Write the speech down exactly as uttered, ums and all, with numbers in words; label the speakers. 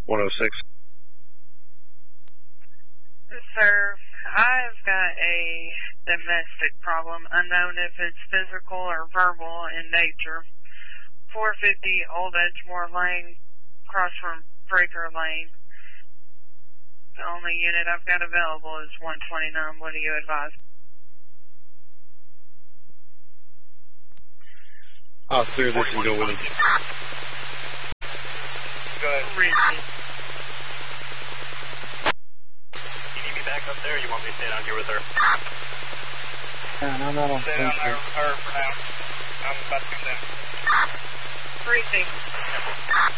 Speaker 1: one oh six.
Speaker 2: Sir, I've got a domestic problem, unknown if it's physical or verbal in nature. four fifty Old Edgemore Lane, across from Breaker Lane. The only unit I've got available is one twenty-nine. What do you advise?
Speaker 1: I'll clear this and go with him.
Speaker 3: Go ahead.
Speaker 2: Really?
Speaker 3: You need me back up there, or you want me to stay down here with her?
Speaker 4: Yeah, no, no, no.
Speaker 3: Stay down there with her for now. I'm about to come down.
Speaker 2: Briefing.